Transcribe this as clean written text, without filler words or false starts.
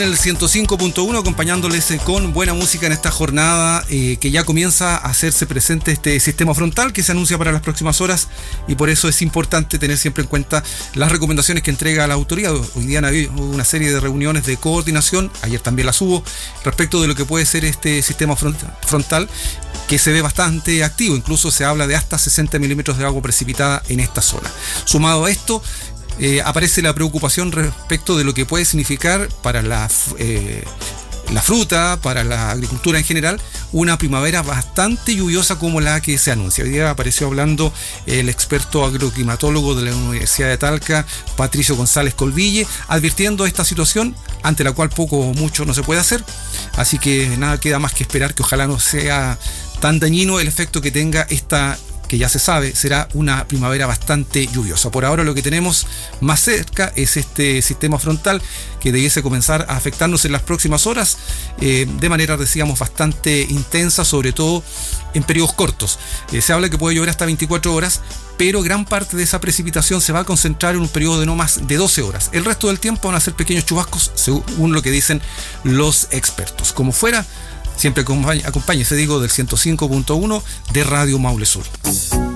El 105.1 acompañándoles con buena música en esta jornada que ya comienza a hacerse presente este sistema frontal que se anuncia para las próximas horas, y por eso es importante tener siempre en cuenta las recomendaciones que entrega la autoridad. Hoy día hubo una serie de reuniones de coordinación, ayer también las hubo, respecto de lo que puede ser este sistema frontal que se ve bastante activo. Incluso se habla de hasta 60 milímetros de agua precipitada en esta zona. Sumado a esto, aparece la preocupación respecto de lo que puede significar para la fruta, para la agricultura en general, una primavera bastante lluviosa como la que se anuncia. Hoy día apareció hablando el experto agroclimatólogo de la Universidad de Talca, Patricio González Colville, advirtiendo esta situación ante la cual poco o mucho no se puede hacer. Así que nada queda más que esperar que ojalá no sea tan dañino el efecto que tenga esta, que ya se sabe, será una primavera bastante lluviosa. Por ahora lo que tenemos más cerca es este sistema frontal que debiese comenzar a afectarnos en las próximas horas de manera, decíamos, bastante intensa, sobre todo en periodos cortos. Se habla que puede llover hasta 24 horas, pero gran parte de esa precipitación se va a concentrar en un periodo de no más de 12 horas. El resto del tiempo van a ser pequeños chubascos, según lo que dicen los expertos. Como fuera, siempre acompáñese, digo, del 105.1 de Radio Maule Sur.